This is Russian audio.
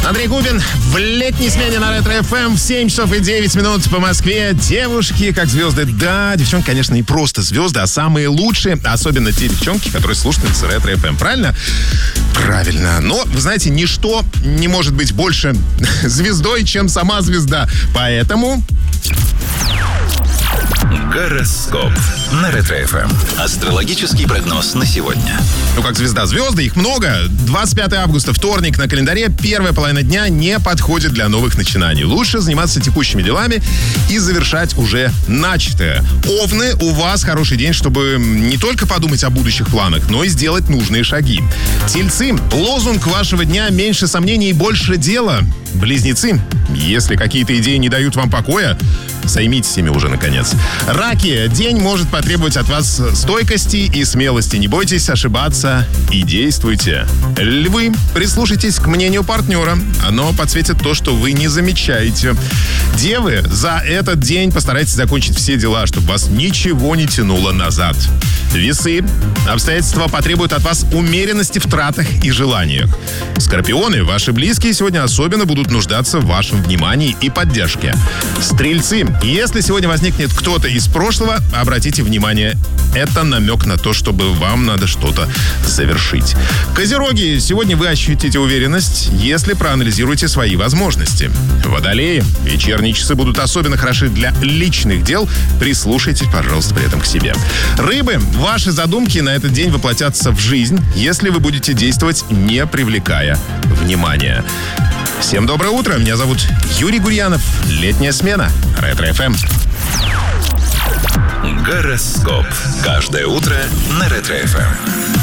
Андрей Губин в летней смене на Ретро-ФМ в 7 часов и 9 минут по Москве. Девушки как звезды. Да, девчонки, конечно, не просто звезды, а самые лучшие. Особенно те девчонки, которые слушаются Ретро-ФМ. Правильно? Правильно. Но, вы знаете, ничто не может быть больше звездой, чем сама звезда. Поэтому... Гороскоп на Ретро-ФМ. Астрологический прогноз на сегодня. Ну, как звезда, звезды, их много. 25 августа, вторник на календаре. Первая половина дня не подходит для новых начинаний. Лучше заниматься текущими делами и завершать уже начатое. Овны, у вас хороший день, чтобы не только подумать о будущих планах, но и сделать нужные шаги. Тельцы, лозунг вашего дня: меньше сомнений и больше дела. Близнецы, если какие-то идеи не дают вам покоя, займитесь ими уже, наконец. Раки, день может потребовать от вас стойкости и смелости. Не бойтесь ошибаться и действуйте. Львы, прислушайтесь к мнению партнера. Оно подсветит то, что вы не замечаете. Девы, за этот день постарайтесь закончить все дела, чтобы вас ничего не тянуло назад. Весы, обстоятельства потребуют от вас умеренности в тратах и желаниях. Скорпионы, ваши близкие сегодня особенно будут нуждаться в вашем внимании и поддержке. Стрельцы, если сегодня возникнет кто-то из прошлого, обратите внимание, это намек на то, чтобы вам надо что-то завершить. Козероги, сегодня вы ощутите уверенность, если проанализируете свои возможности. Водолеи, вечерние часы будут особенно хороши для личных дел. Прислушайтесь, пожалуйста, при этом к себе. Рыбы, ваши задумки на этот день воплотятся в жизнь, если вы будете действовать, не привлекая внимания. Всем доброе утро, меня зовут Юрий Гурьянов. Летняя смена. Ретро-ФМ. Гороскоп. Каждое утро на Ретро-ФМ.